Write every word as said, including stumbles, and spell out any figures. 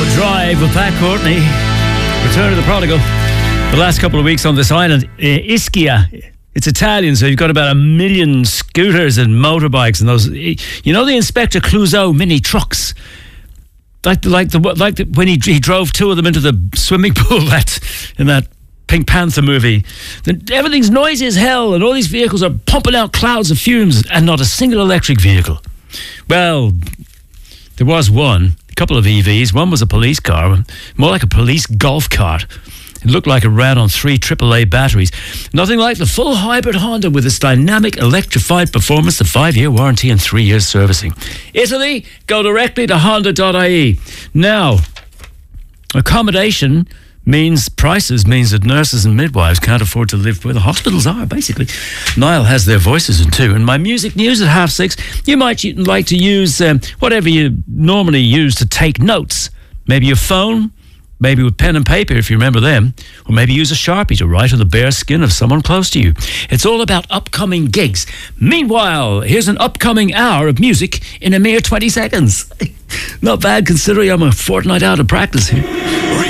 Drive with Pat Courtney. Return of the Prodigal. The last couple of weeks on this island, uh, Ischia. It's Italian, so you've got about a million scooters and motorbikes and those. You know the Inspector Clouseau mini trucks, like the, like the like the, when he he drove two of them into the swimming pool that in that Pink Panther movie. Then everything's noisy as hell, and all these vehicles are pumping out clouds of fumes, and not a single electric vehicle. Well, there was one. A couple of E Vs. One was a police car, more like a police golf cart. It looked like it ran on three triple A batteries. Nothing like the full hybrid Honda with its dynamic electrified performance, the five-year warranty and three years servicing. Italy, go directly to honda dot I E. Now, accommodation means prices means that nurses and midwives can't afford to live where the hospitals are, basically. Niall has their voices in too. And my music news at half six, you might like to use um, whatever you normally use to take notes. Maybe your phone, maybe with pen and paper if you remember them, or maybe use a Sharpie to write on the bare skin of someone close to you. It's all about upcoming gigs. Meanwhile, here's an upcoming hour of music in a mere twenty seconds. Not bad considering I'm a fortnight out of practice here.